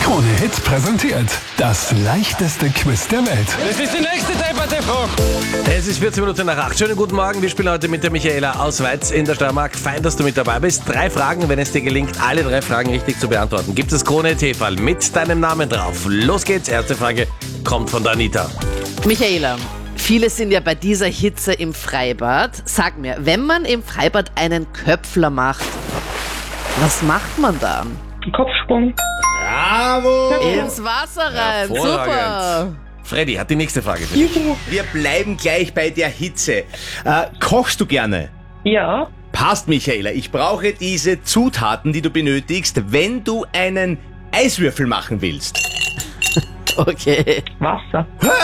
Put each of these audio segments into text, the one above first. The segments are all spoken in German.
Krone-Hit präsentiert das leichteste Quiz der Welt. Das ist die nächste Debatte-Frage. Es ist 14 Minuten nach 8. Schönen guten Morgen. Wir spielen heute mit der Michaela aus Weiz in der Steiermark. Fein, dass du mit dabei bist. 3 Fragen, wenn es dir gelingt, alle 3 Fragen richtig zu beantworten. Gibt es Krone-T-Fall mit deinem Namen drauf. Los geht's. Erste Frage kommt von der Anita. Michaela, viele sind ja bei dieser Hitze im Freibad. Sag mir, wenn man im Freibad einen Köpfler macht, was macht man da? Kopfsprung. Bravo! Ins Wasser rein. Super. Hervorragend. Freddy hat die nächste Frage für dich. Wir bleiben gleich bei der Hitze. Kochst du gerne? Ja. Passt, Michaela. Ich brauche diese Zutaten, die du benötigst, wenn du einen Eiswürfel machen willst. Okay. Wasser.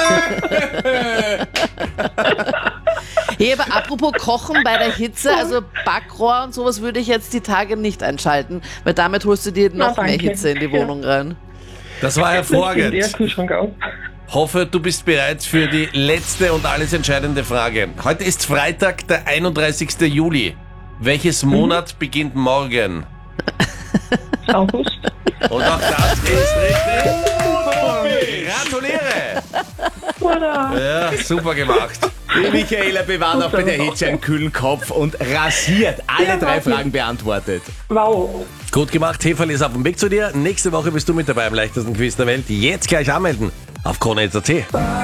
Hey, aber apropos Kochen bei der Hitze, also Backrohr und sowas würde ich jetzt die Tage nicht einschalten, weil damit holst du dir noch mehr danke. Hitze in die Wohnung rein. Das war Ich bin eher hervorragend. Kühlschrank auf. Hoffe, du bist bereit für die letzte und alles entscheidende Frage. Heute ist Freitag, der 31. Juli. Welches Monat beginnt morgen? August. Und auch das ist richtig. Gratuliere! Ja, super gemacht. Die Michaela bewahrt auch bei der Hitze einen kühlen Kopf und rasiert alle 3 Fragen beantwortet. Wow. Gut gemacht, Heferl ist auf dem Weg zu dir. Nächste Woche bist du mit dabei im leichtesten Quiz der Welt. Jetzt gleich anmelden auf Krone.at.